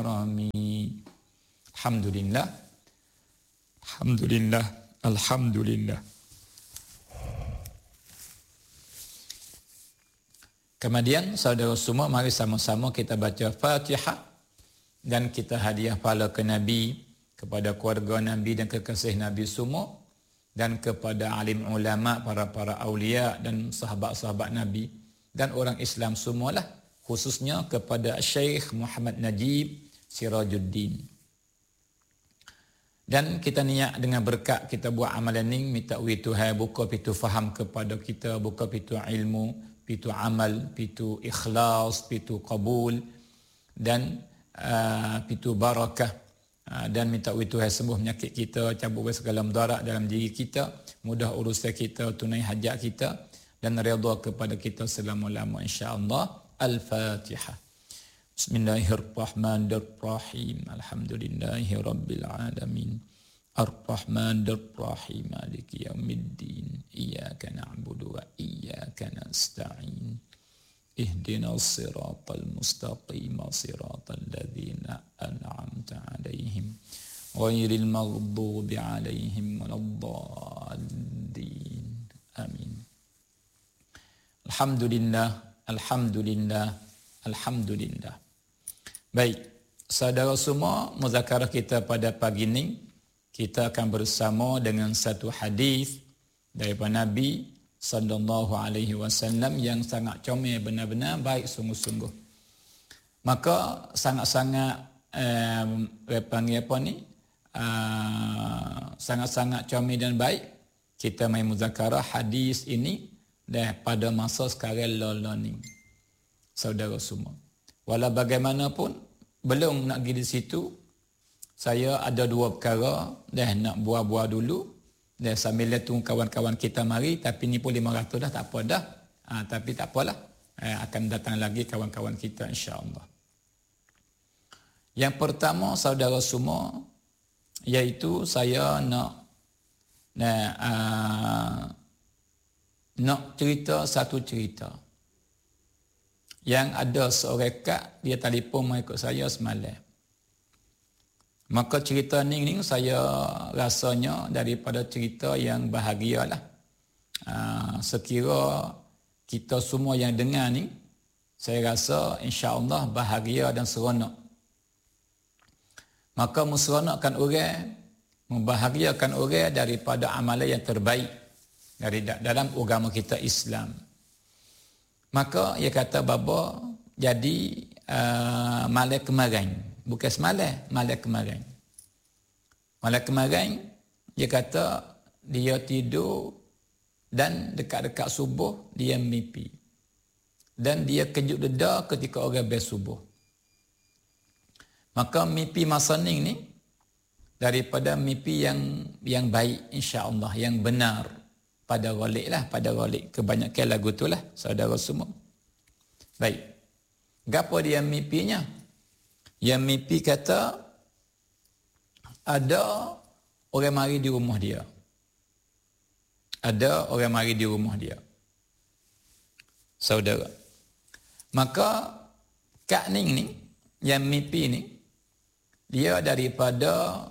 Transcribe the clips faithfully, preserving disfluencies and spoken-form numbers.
Rami. Alhamdulillah. Alhamdulillah. Alhamdulillah. Kemudian saudara semua, mari sama-sama kita baca Fatihah dan kita hadiah pahala ke Nabi, kepada keluarga Nabi dan kekasih Nabi semua, dan kepada alim ulama, para-para awliya dan sahabat-sahabat Nabi dan orang Islam semualah, khususnya kepada Syekh Muhammad Najib Sirajuddin. Dan kita niat dengan berkat kita buat amalan ni, minta wi Tuhan buka pintu faham kepada kita, buka pintu ilmu, pintu amal, pintu ikhlas, pintu qabul dan uh, pintu barakah, uh, dan minta wi Tuhan sembuh penyakit kita, cabut segala mudarat dalam diri kita, mudah urusan kita, tunai hajat kita dan redha kepada kita selama-lama insya-Allah. Al-Fatihah. Bismillahirrahmanirrahim. Alhamdulillahirabbil alamin. Ar-Rahmanir-Rahim. Maliki yaumiddin. Iyyaka na'budu wa iyyaka nasta'in. Ihdinas siratal mustaqim, siratal ladzina an'amta 'alaihim ghairil maghdubi 'alaihim waladdallin. Amin. Alhamdulillah. Alhamdulillah, Alhamdulillah. Baik, saudara semua, muzakarah kita pada pagi ini, kita akan bersama dengan satu hadis daripada Nabi sallallahu alaihi wasallam yang sangat comel, benar-benar baik sungguh-sungguh. Maka sangat-sangat um, panggil apa ni? Uh, sangat-sangat comel dan baik kita main muzakarah hadis ini dah pada masa sekarang lola ni, saudara semua. Walau bagaimanapun, belum nak pergi di situ, saya ada dua perkara dah nak buah-buah dulu, dah sambil tunggu kawan-kawan kita mari, tapi ni pun lima ratus dah, tak apa dah. Ha, tapi tak apalah, ha, akan datang lagi kawan-kawan kita insya-Allah. Yang pertama, saudara semua, iaitu saya nak nak uh, nak cerita satu cerita yang ada seorang kak, dia telefon mengikut saya semalam. Maka cerita ni, ni saya rasanya daripada cerita yang bahagialah. Aa, sekira kita semua yang dengar ni, saya rasa insya-Allah bahagia dan seronok. Maka menseronokkan orang, membahagiakan orang daripada amalan yang terbaik dari dalam agama kita Islam. Maka ia kata baba, jadi uh, malam kemarin, bukan semalam, malam kemarin. Malam kemarin dia kata dia tidur dan dekat-dekat subuh dia mimpi. Dan dia kejut dedah ketika orang bersubuh. Maka mimpi masa ni ni daripada mimpi yang yang baik insya-Allah, yang benar. Pada rolik lah, pada rolik. Kebanyakan lagu tu lah, saudara semua. Baik. Gapo dia mimpinya? Yang mimpi kata, ada orang mari di rumah dia. Ada orang mari di rumah dia. Saudara. Maka, Kak Ning ni, yang mimpi ni, dia daripada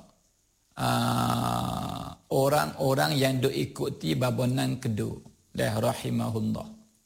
uh, orang-orang yang duk ikuti babonan kedua dah rahimahullah,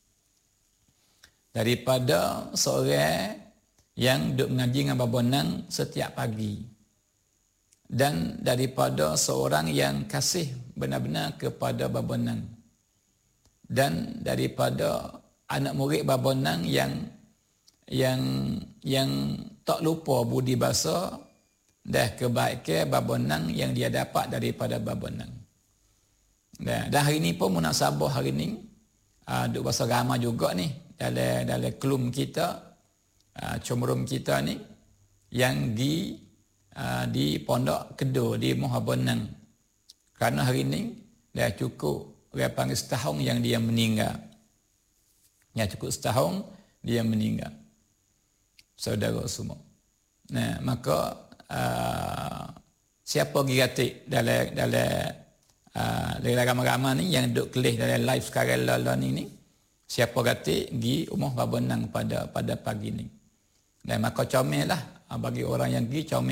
daripada seorang yang duk mengaji dengan babonan setiap pagi, dan daripada seorang yang kasih benar-benar kepada babonan, dan daripada anak murid babonan yang yang yang tak lupa budi bahasa dah kebaikan babonan yang dia dapat daripada babonan. Dah, dah hari ni pun munasabah hari ni, uh, duk bahasa ramai juga ni dalam dalam kelum kita, uh, comerum kita ni yang di uh, di pondok Kedo di Mohabonang. Kerana hari ni dah cukup orang panggil setahun yang dia meninggal. Ya, cukup setahun dia meninggal. Saudara semua. Nah, maka Uh, siapa pergi gatik dalam dalam uh, dalam ramai-ramai ni yang duduk kelih dalam live sekarang lalu ni ni, siapa gatik pergi rumah babonang pada pada pagi ni. Dan maka comel lah bagi orang yang pergi comel